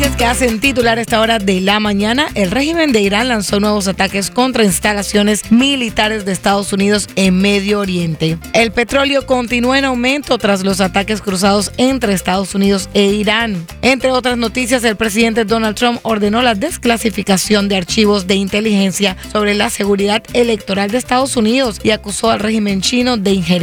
titulares que hacen titular a esta hora de la mañana. El régimen de Irán lanzó nuevos ataques contra instalaciones militares de Estados Unidos en Medio Oriente. El petróleo continúa en aumento tras los ataques cruzados entre Estados Unidos e Irán. Entre otras noticias, el presidente Donald Trump ordenó la desclasificación de archivos de inteligencia sobre la seguridad electoral de Estados Unidos y acusó al régimen chino de injerencia